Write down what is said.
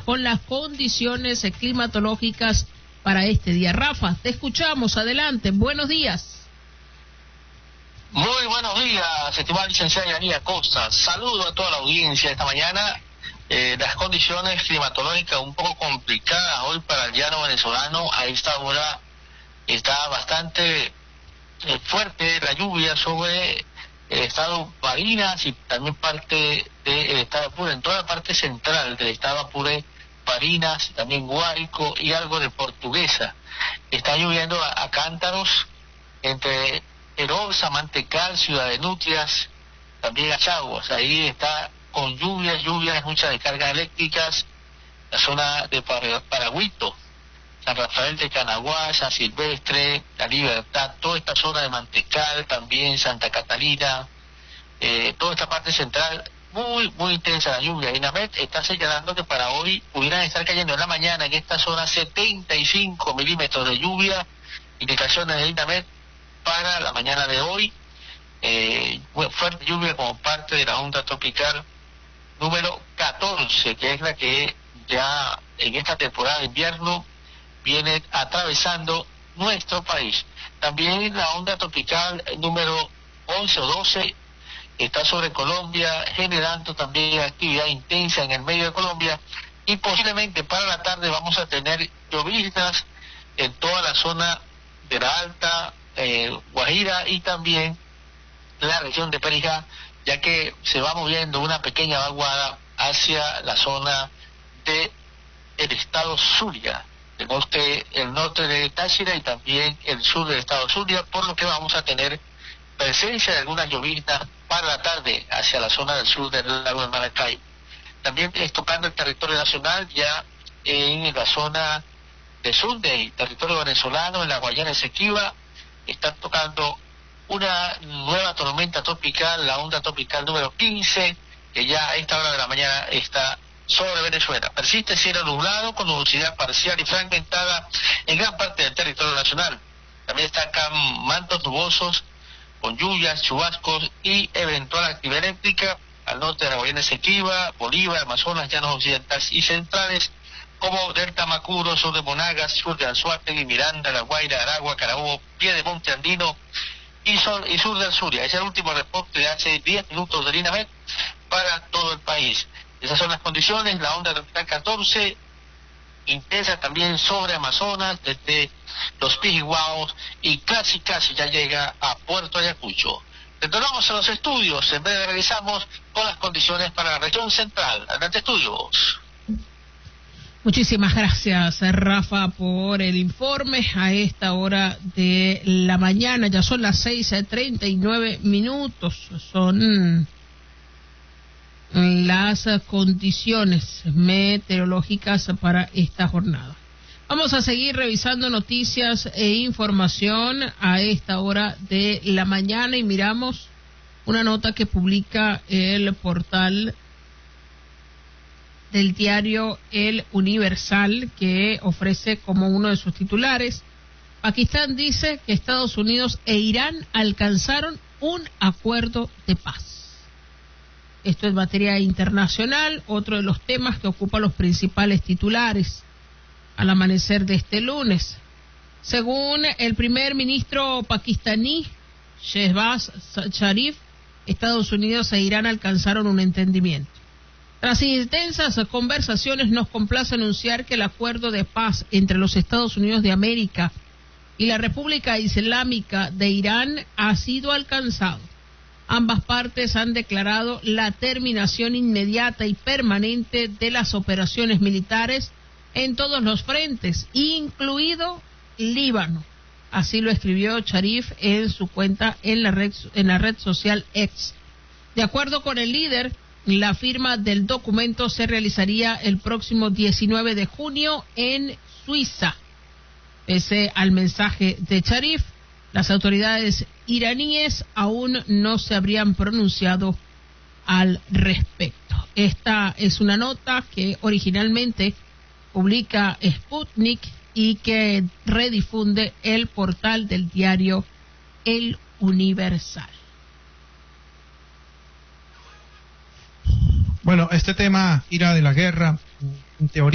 con las condiciones climatológicas para este día. Rafa, te escuchamos, adelante, buenos días. Muy buenos días, estimada licenciada Yanira Costa. Saludo a toda la audiencia esta mañana. Las condiciones climatológicas un poco complicadas hoy para el llano venezolano. A esta hora está bastante fuerte la lluvia sobre el estado Barinas y también parte del estado Apure, en toda la parte central del estado Apure, Barinas, también Guárico y algo de Portuguesa. Está lloviendo a cántaros entre Erosa, Mantecal, Ciudad de Nutrias, también Achaguas. Ahí está con lluvias, muchas descargas eléctricas, la zona de Paragüito, San Rafael de Canaguá, San Silvestre, La Libertad, toda esta zona de Mantecal, también Santa Catalina, toda esta parte central, muy intensa la lluvia. INAMET está señalando que para hoy pudieran estar cayendo en la mañana en esta zona 75 milímetros de lluvia, indicaciones de INAMET para la mañana de hoy. Fuerte lluvia como parte de la onda tropical número 14, que es la que ya en esta temporada de invierno viene atravesando nuestro país. También la onda tropical número 11 o 12 está sobre Colombia, generando también actividad intensa en el medio de Colombia, y posiblemente para la tarde vamos a tener lloviznas en toda la zona de la Alta Guajira y también la región de Perijá, ya que se va moviendo una pequeña vaguada hacia la zona de el estado Zulia, el norte de Táchira y también el sur del estado Zulia, por lo que vamos a tener presencia de algunas lloviznas para la tarde hacia la zona del sur del lago de Maracay. También tocando el territorio nacional, ya en la zona de sur del territorio venezolano, en la Guayana Esequiba, están tocando una nueva tormenta tropical, la onda tropical número 15, que ya a esta hora de la mañana está sobre Venezuela. Persiste cielo nublado con nubosidad parcial y fragmentada en gran parte del territorio nacional. También están acá mantos nubosos con lluvias, chubascos y eventual actividad eléctrica al norte de la Guayana Esequiba, Bolívar, Amazonas, llanos occidentales y centrales, como Delta Macuro, sur de Monagas, sur de Anzoátegui, Miranda, La Guaira, Aragua, Carabobo, Piedemonte Andino y sur del Zulia. Es el último reporte de hace 10 minutos del INAMET para todo el país. Esas son las condiciones. La onda tropical 14, intensa también sobre Amazonas, desde los Pijiguaos, y casi ya llega a Puerto Ayacucho. Retornamos a los estudios, en breve regresamos con las condiciones para la región central. Adelante, estudios. Muchísimas gracias, Rafa, por el informe a esta hora de la mañana. Ya son las 6:39. Son las condiciones meteorológicas para esta jornada. Vamos a seguir revisando noticias e información a esta hora de la mañana y miramos una nota que publica el portal del diario El Universal, que ofrece como uno de sus titulares: Pakistán dice que Estados Unidos e Irán alcanzaron un acuerdo de paz. Esto es materia internacional, otro de los temas que ocupa los principales titulares al amanecer de este lunes. Según el primer ministro pakistaní, Shehbaz Sharif, Estados Unidos e Irán alcanzaron un entendimiento. Tras intensas conversaciones, nos complace anunciar que el acuerdo de paz entre los Estados Unidos de América y la República Islámica de Irán ha sido alcanzado. Ambas partes han declarado la terminación inmediata y permanente de las operaciones militares en todos los frentes, incluido Líbano. Así lo escribió Sharif en su cuenta en la red social X. De acuerdo con el líder, la firma del documento se realizaría el próximo 19 de junio en Suiza. Pese al mensaje de Sharif, las autoridades iraníes aún no se habrían pronunciado al respecto. Esta es una nota que originalmente publica Sputnik y que redifunde el portal del diario El Universal. Bueno, este tema, ira de la guerra, en teoría